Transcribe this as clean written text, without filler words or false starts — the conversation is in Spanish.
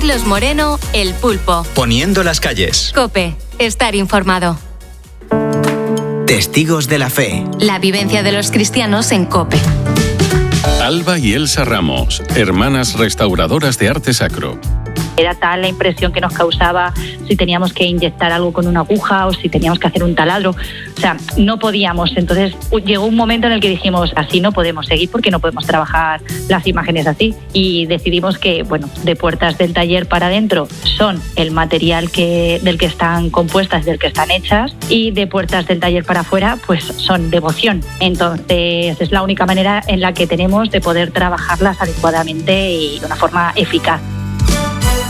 Carlos Moreno, El Pulpo. Poniendo las calles. COPE. Estar informado. Testigos de la fe. La vivencia de los cristianos en COPE. Alba y Elsa Ramos, hermanas restauradoras de arte sacro. Era tal la impresión que nos causaba si teníamos que inyectar algo con una aguja o si teníamos que hacer un taladro. O sea, no podíamos. Entonces llegó un momento en el que dijimos, así no podemos seguir porque no podemos trabajar las imágenes así. Y decidimos que, bueno, de puertas del taller para adentro son el material del que están compuestas, del que están hechas, y de puertas del taller para afuera, pues son devoción. Entonces es la única manera en la que tenemos de poder trabajarlas adecuadamente y de una forma eficaz.